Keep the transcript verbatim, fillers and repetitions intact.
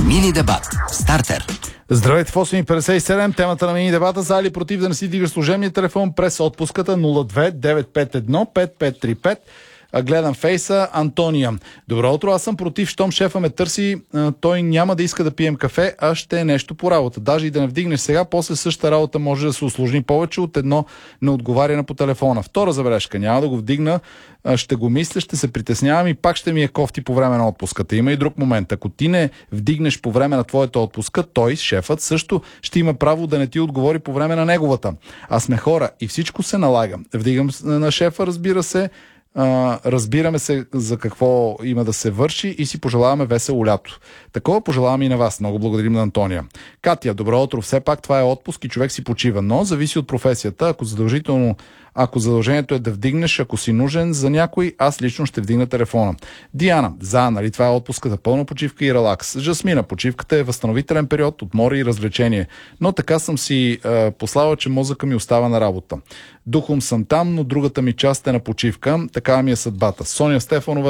Мини дебат. Стартер. Здравейте в осем и петдесет и седем. Темата на мини дебата: за или против да не си дигаш служебния телефон през отпуската. Нула две девет пет едно пет пет три пет. Гледам фейса. Антония: добро утро, аз съм против. Щом шефа ме търси, той няма да иска да пием кафе, а ще е нещо по работа. Даже и да не вдигнеш сега, после същата работа може да се усложни повече от едно неотговаряне по телефона. Втора забележка: няма да го вдигна, ще го мисля, ще се притеснявам и пак ще ми е кофти по време на отпуската. Има и друг момент. Ако ти не вдигнеш по време на твоята отпуска, той, шефът, също ще има право да не ти отговори по време на неговата. А сме хора и всичко се налага. Вдигам на шефа, разбира се, Uh, разбираме се за какво има да се върши и си пожелаваме весело лято. Такова пожелаваме и на вас. Много благодарим на Антония. Катя: добро утро. Все пак това е отпуск и човек си почива, но зависи от професията. Ако задължително Ако задължението е да вдигнеш, ако си нужен за някой, аз лично ще вдигна телефона. Диана: за, нали това е отпуската, пълна почивка и релакс. Жасмина: почивката е възстановителен период от море и развлечение. Но така съм си е, послала, че мозъка ми остава на работа. Духом съм там, но другата ми част е на почивка. Такава ми е съдбата. Соня Стефанова: